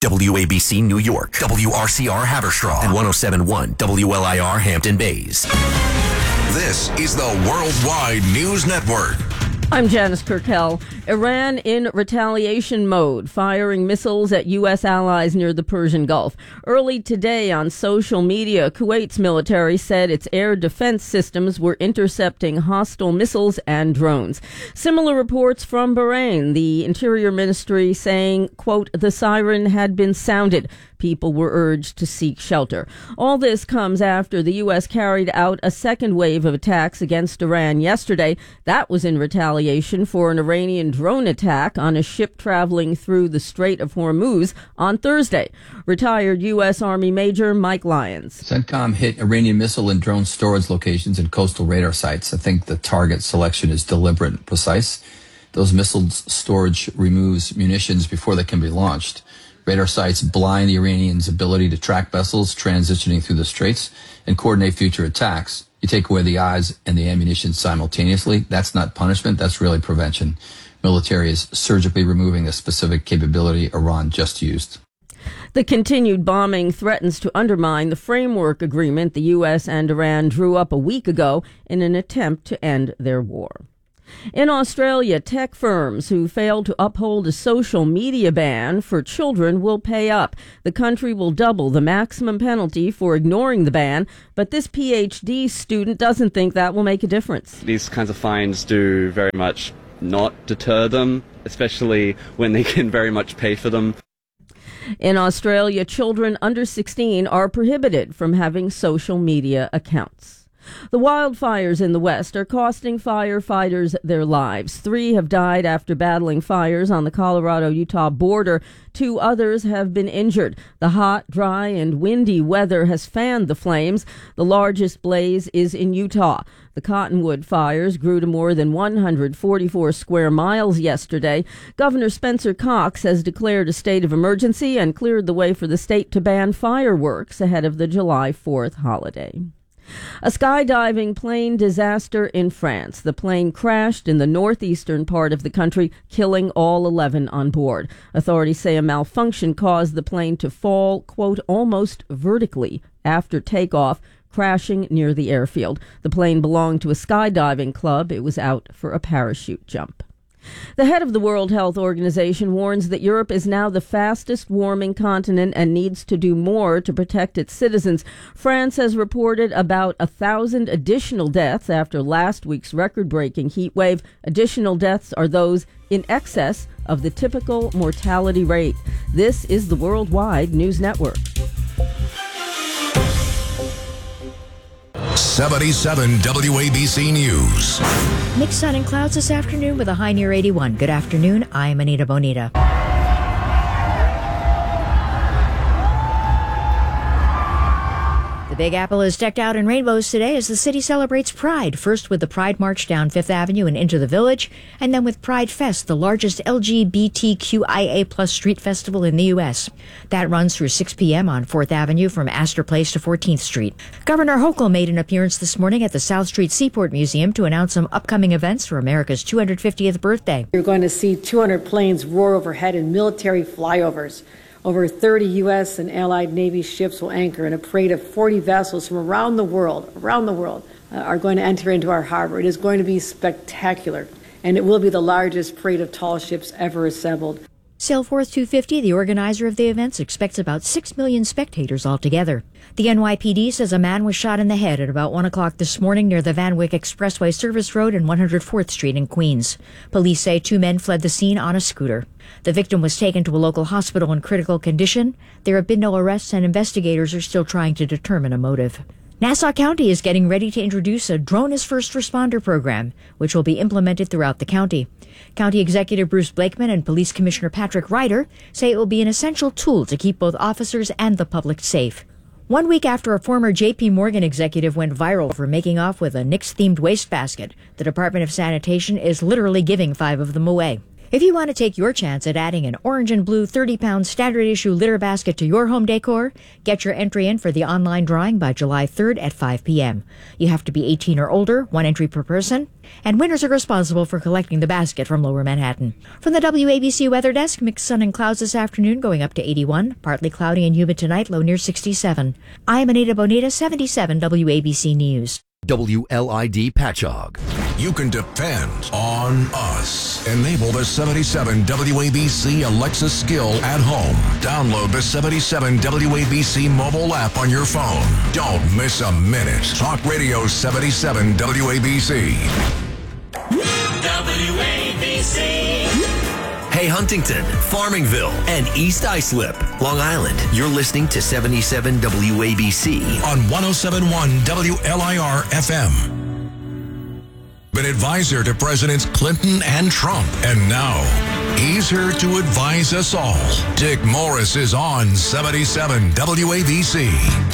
WABC New York, WRCR Haverstraw, and 107.1 WLIR Hampton Bays. This is the Worldwide News Network. I'm Janice Kirkell. Iran in retaliation mode, firing missiles at U.S. allies near the Persian Gulf. Early today on social media, Kuwait's military said its air defense systems were intercepting hostile missiles and drones. Similar reports from Bahrain, the Interior Ministry saying, quote, the siren had been sounded. People were urged to seek shelter. All this comes after the U.S. carried out a second wave of attacks against Iran yesterday. That was in retaliation for an Iranian drone attack on a ship traveling through the Strait of Hormuz on Thursday. Retired U.S. Army Major Mike Lyons. CENTCOM hit Iranian missile and drone storage locations and coastal radar sites. I think the target selection is deliberate and precise. Those missiles storage removes munitions before they can be launched. Radar sites blind the Iranians' ability to track vessels transitioning through the straits and coordinate future attacks. You take away the eyes and the ammunition simultaneously. That's not punishment. That's really prevention. Military is surgically removing a specific capability Iran just used. The continued bombing threatens to undermine the framework agreement the U.S. and Iran drew up a week ago in an attempt to end their war. In Australia, tech firms who fail to uphold a social media ban for children will pay up. The country will double the maximum penalty for ignoring the ban, but this PhD student doesn't think that will make a difference. These kinds of fines do very much not deter them, especially when they can very much pay for them. In Australia, children under 16 are prohibited from having social media accounts. The wildfires in the West are costing firefighters their lives. 3 have died after battling fires on the Colorado-Utah border. 2 others have been injured. The hot, dry, and windy weather has fanned the flames. The largest blaze is in Utah. The Cottonwood fires grew to more than 144 square miles yesterday. Governor Spencer Cox has declared a state of emergency and cleared the way for the state to ban fireworks ahead of the July 4th holiday. A skydiving plane disaster in France. The plane crashed in the northeastern part of the country, killing all 11 on board. Authorities say a malfunction caused the plane to fall, quote, almost vertically after takeoff, crashing near the airfield. The plane belonged to a skydiving club. It was out for a parachute jump. The head of the World Health Organization warns that Europe is now the fastest warming continent and needs to do more to protect its citizens. France has reported about 1,000 additional deaths after last week's record-breaking heat wave. Additional deaths are those in excess of the typical mortality rate. This is the Worldwide News Network. 77 WABC News. Mixed sun and clouds this afternoon with a high near 81. Good afternoon. I'm Anita Bonita. The Big Apple is decked out in rainbows today as the city celebrates Pride, first with the Pride March down Fifth Avenue and into the Village, and then with Pride Fest, the largest LGBTQIA+ street festival in the U.S. That runs through 6 p.m. on 4th Avenue from Astor Place to 14th Street. Governor Hochul made an appearance this morning at the South Street Seaport Museum to announce some upcoming events for America's 250th birthday. You're going to see 200 planes roar overhead in military flyovers. Over 30 U.S. and Allied Navy ships will anchor, and a parade of 40 vessels from around the world, are going to enter into our harbor. It is going to be spectacular, and it will be the largest parade of tall ships ever assembled. Sailforth 250, the organizer of the events, expects about 6 million spectators altogether. The NYPD says a man was shot in the head at about 1 o'clock this morning near the Van Wyck Expressway Service Road and 104th Street in Queens. Police say 2 men fled the scene on a scooter. The victim was taken to a local hospital in critical condition. There have been no arrests, and investigators are still trying to determine a motive. Nassau County is getting ready to introduce a Drone as First Responder program, which will be implemented throughout the county. County Executive Bruce Blakeman and Police Commissioner Patrick Ryder say it will be an essential tool to keep both officers and the public safe. 1 week after a former J.P. Morgan executive went viral for making off with a Knicks-themed wastebasket, the Department of Sanitation is literally giving 5 of them away. If you want to take your chance at adding an orange and blue 30-pound standard issue litter basket to your home decor, get your entry in for the online drawing by July 3rd at 5 p.m. You have to be 18 or older, 1 entry per person, and winners are responsible for collecting the basket from Lower Manhattan. From the WABC Weather Desk, mixed sun and clouds this afternoon going up to 81, partly cloudy and humid tonight, low near 67. I'm Anita Bonita, 77 WABC News. WLID Patchogue. You can depend on us. Enable the 77 WABC Alexa skill at home. Download the 77 WABC mobile app on your phone. Don't miss a minute. Talk Radio 77 WABC. WABC. Hey Huntington, Farmingville, and East Islip, Long Island. You're listening to 77 WABC on 107.1 WLIR FM. Been advisor to Presidents Clinton and Trump, and now he's here to advise us all. Dick Morris is on 77 WABC.